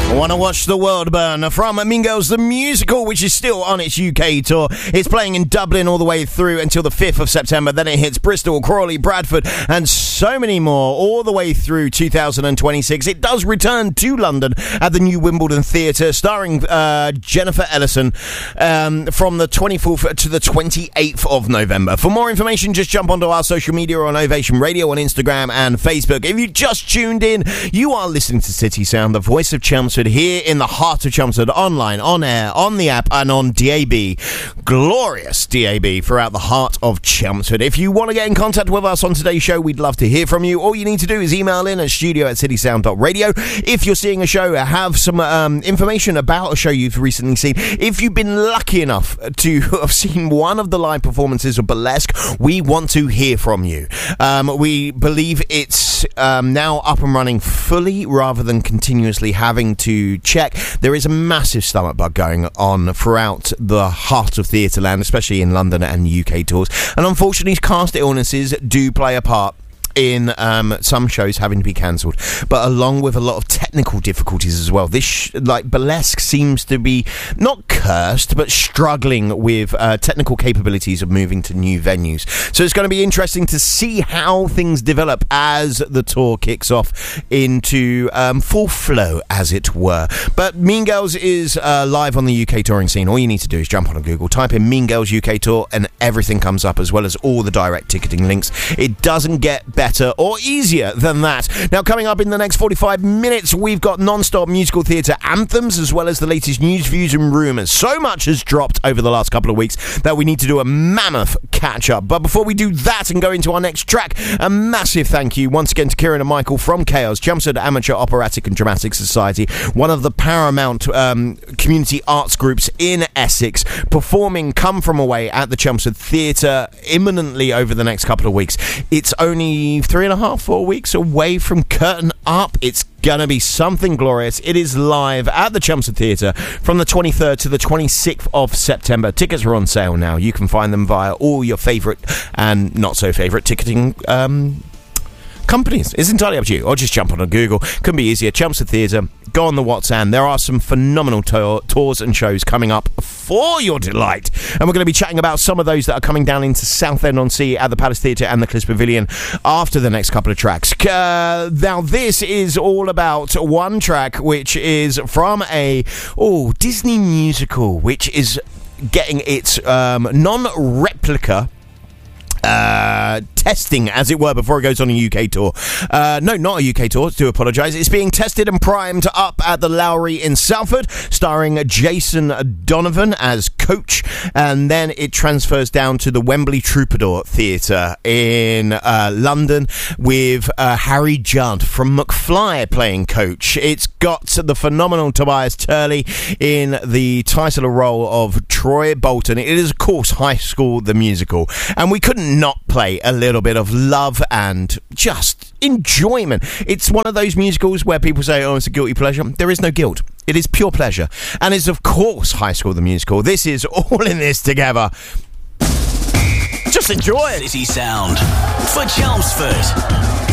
Wanna Watch the World Burn from Mean Girls the Musical, which is still on its UK tour. It's playing in Dublin all the way through until the 5th of September. Then it hits Bristol, Crawley, Bradford, and so many more all the way through 2026. It does return to London at the new Wimbledon Theatre, starring Jennifer Ellison from the 24th to the 28th of November. For more information, just jump onto our social media on Ovation Radio on Instagram and Facebook. If you just tuned in, you are listening to City Sound, the voice of Chelmsford, here in the heart of Chelmsford, online, on air, on the app, and on DAB. Glorious DAB throughout the heart of Chelmsford. If you want to get in contact with us on today's show, we'd love to hear from you. All you need to do is email in at studio@citysound.radio. If you're seeing a show, have some information about a show you've recently seen. If you've been lucky enough to have seen one of the live performances of Burlesque, we want to hear from you. We believe it's now up and running fully rather than continuously having to check. There is a massive stomach bug going on throughout the heart of Theatreland, especially in London and UK tours, and unfortunately cast illnesses do play a part in some shows having to be cancelled, but along with a lot of technical difficulties as well. This Burlesque seems to be not cursed but struggling with technical capabilities of moving to new venues, so it's going to be interesting to see how things develop as the tour kicks off into full flow, as it were. But Mean Girls is live on the UK touring scene. All you need to do is jump on Google, type in Mean Girls UK Tour, and everything comes up, as well as all the direct ticketing links. It doesn't get better or easier than that. Now, coming up in the next 45 minutes, we've got non-stop musical theatre anthems, as well as the latest news, views and rumours. So much has dropped over the last couple of weeks that we need to do a mammoth catch-up. But before we do that and go into our next track, a massive thank you once again to Kieran and Michael from Chaos, Chelmsford Amateur Operatic and Dramatic Society, one of the paramount community arts groups in Essex, performing Come From Away at the Chelmsford Theatre imminently over the next couple of weeks. It's only 3.5-4 weeks away from curtain up. It's gonna be something glorious. It is live at the Chelmsford Theatre from the 23rd to the 26th of September. Tickets are on sale now. You can find them via all your favourite and not so favourite ticketing companies. It's entirely up to you. Or just jump on Google. Couldn't be easier. Chelmsford Theatre. Go on the WhatsApp. There are some phenomenal tours and shows coming up for your delight. And we're going to be chatting about some of those that are coming down into Southend-on-Sea at the Palace Theatre and the Cliffs Pavilion after the next couple of tracks. Now, this is all about one track, which is from a Disney musical, which is getting its non-replica testing, as it were, before it goes on a UK tour. No, not a UK tour, do apologise. It's being tested and primed up at the Lowry in Salford, starring Jason Donovan as Coach, and then it transfers down to the Wembley Troubadour Theatre in London with Harry Judd from McFly playing Coach. It's got the phenomenal Tobias Turley in the title role of Troy Bolton. It is, of course, High School the Musical, and we couldn't not play a little bit of love and just enjoyment. It's one of those musicals where people say, oh, it's a guilty pleasure. There is no guilt. It is pure pleasure. And it's, of course, High School the Musical. This is all in this together. Just enjoy it. City Sound for Chelmsford.